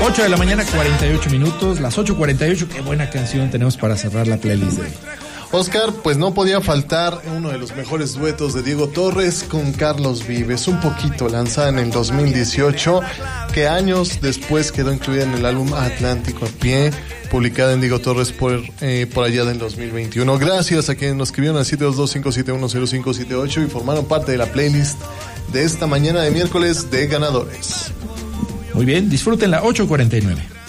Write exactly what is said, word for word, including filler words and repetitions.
ocho de la mañana, cuarenta y ocho minutos, las ocho cuarenta y ocho. Qué buena canción tenemos para cerrar la playlist de hoy. Oscar, pues no podía faltar uno de los mejores duetos de Diego Torres con Carlos Vives, un poquito, lanzada en el dos mil dieciocho, que años después quedó incluida en el álbum Atlántico a pie, publicada en Diego Torres por, eh, por allá del dos mil veintiuno. Gracias a quienes nos escribieron al siete dos dos, cinco siete uno, cero cinco siete ocho y formaron parte de la playlist de esta mañana de miércoles de ganadores. Muy bien, disfruten la ocho cuarenta y nueve.